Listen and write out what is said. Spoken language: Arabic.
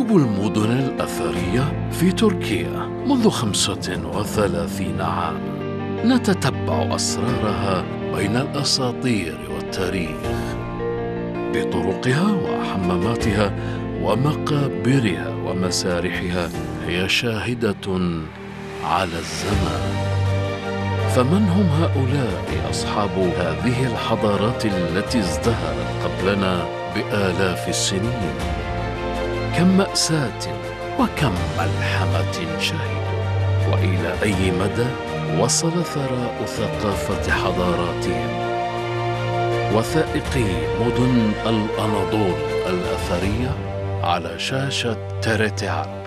نراقب المدن الأثرية في تركيا منذ 35 عاماً، نتتبع أسرارها بين الأساطير والتاريخ بطرقها وحماماتها ومقابرها ومسارحها. هي شاهدة على الزمان. فمن هم هؤلاء أصحاب هذه الحضارات التي ازدهرت قبلنا بآلاف السنين؟ كم مأساة وكم ملحمة شهدوا، وإلى أي مدى وصل ثراء ثقافة حضاراتهم؟ وثائقي مدن الأناضول الأثرية على شاشة TRT.